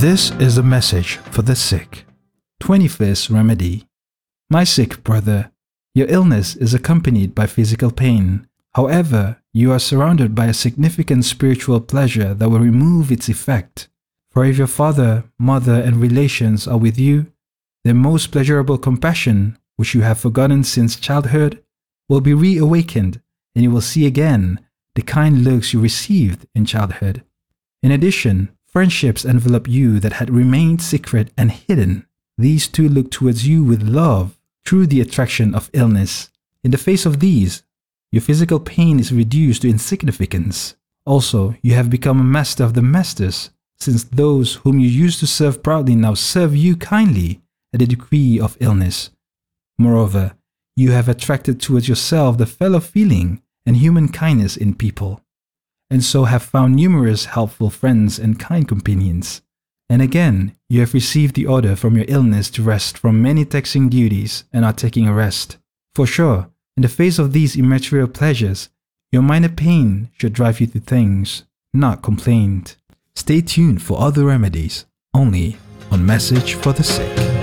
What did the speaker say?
This is a message for the sick. 21st remedy. My sick brother, your illness is accompanied by physical pain. However, you are surrounded by a significant spiritual pleasure that will remove its effect. For if your father, mother, and relations are with you, their most pleasurable compassion, which you have forgotten since childhood, will be reawakened, and you will see again the kind looks you received in childhood. In addition, friendships envelop you that had remained secret and hidden. These too look towards you with love through the attraction of illness. In the face of these, your physical pain is reduced to insignificance. Also, you have become a master of the masters, since those whom you used to serve proudly now serve you kindly at the degree of illness. Moreover, you have attracted towards yourself the fellow feeling and human kindness in people, and so have found numerous helpful friends and kind companions. And again, you have received the order from your illness to rest from many taxing duties and are taking a rest. For sure, in the face of these immaterial pleasures, your minor pain should drive you to thanks, not complaint. Stay tuned for other remedies, only on Message for the Sick.